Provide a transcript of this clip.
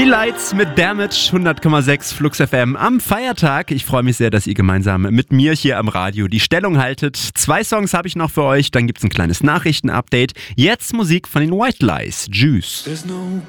Lights mit Damage, 100,6 Flux FM am Feiertag. Ich freue mich sehr, dass ihr gemeinsam mit mir hier am Radio die Stellung haltet. 2 Songs habe ich noch für euch, dann gibt es ein kleines Nachrichtenupdate. Jetzt Musik von den White Lies, Juice.